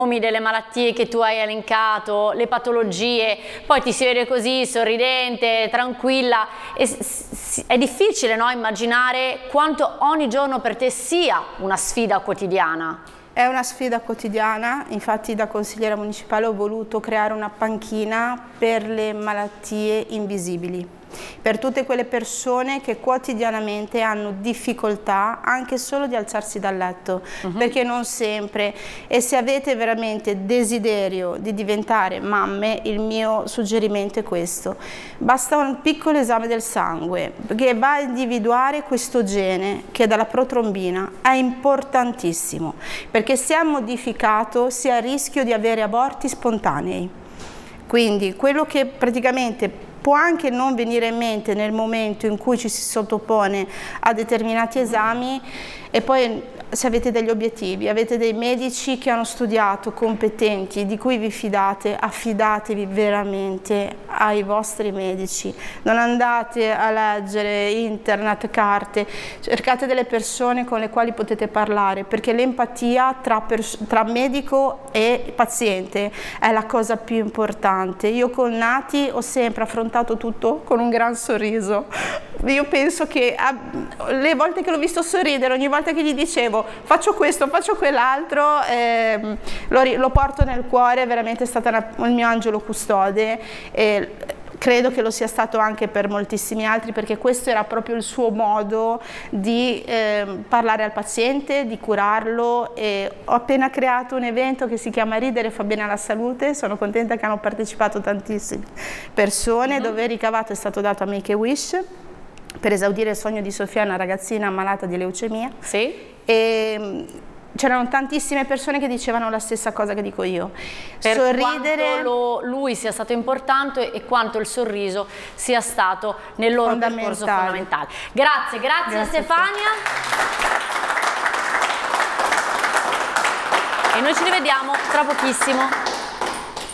delle malattie che tu hai elencato, le patologie, poi ti si vede così sorridente, tranquilla, è difficile, no, immaginare quanto ogni giorno per te sia una sfida quotidiana. È una sfida quotidiana, infatti da consigliera municipale ho voluto creare una panchina per le malattie invisibili, per tutte quelle persone che quotidianamente hanno difficoltà anche solo di alzarsi dal letto, perché non sempre, e se avete veramente desiderio di diventare mamme, il mio suggerimento è questo: basta un piccolo esame del sangue che va a individuare questo gene che è dalla protrombina, è importantissimo, perché se è modificato si ha il rischio di avere aborti spontanei. Quindi quello che praticamente può anche non venire in mente nel momento in cui ci si sottopone a determinati esami, e poi se avete degli obiettivi, avete dei medici che hanno studiato, competenti, di cui vi fidate, affidatevi veramente ai vostri medici, non andate a leggere internet, carte, cercate delle persone con le quali potete parlare, perché l'empatia tra medico e paziente è la cosa più importante. Io con Nati ho sempre affrontato tutto con un gran sorriso. Io penso che le volte che l'ho visto sorridere, ogni volta che gli dicevo faccio questo, faccio quell'altro, lo porto nel cuore, veramente è stato il mio angelo custode, e credo che lo sia stato anche per moltissimi altri, perché questo era proprio il suo modo di parlare al paziente, di curarlo. E ho appena creato un evento che si chiama Ridere fa bene alla salute, sono contenta che hanno partecipato tantissime persone, dove il ricavato è stato dato a Make-A-Wish per esaudire il sogno di Sofia, una ragazzina ammalata di leucemia. Sì. E c'erano tantissime persone che dicevano la stessa cosa che dico io. Per Sorridere, quanto lui sia stato importante e quanto il sorriso sia stato nel loro percorso fondamentale. Grazie, grazie Stefania. E noi ci rivediamo tra pochissimo.